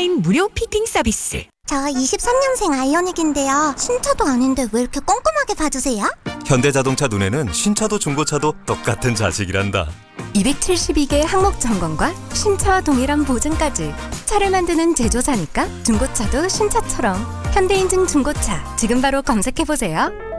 온라인 무료 피팅 서비스. 저 23년생 아이오닉인데요. 신차도 아닌데 왜 이렇게 꼼꼼하게 봐주세요? 현대자동차 눈에는 신차도 중고차도 똑같은 자식이란다. 272개 항목 점검과 신차와 동일한 보증까지. 차를 만드는 제조사니까 중고차도 신차처럼. 현대인증 중고차 지금 바로 검색해보세요.